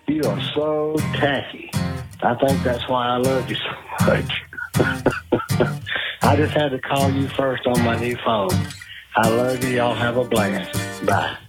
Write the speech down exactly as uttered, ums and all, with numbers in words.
You are so tacky. I think that's why I love you so much. I just had to call you first on my new phone. I love you. Y'all have a blast. Bye.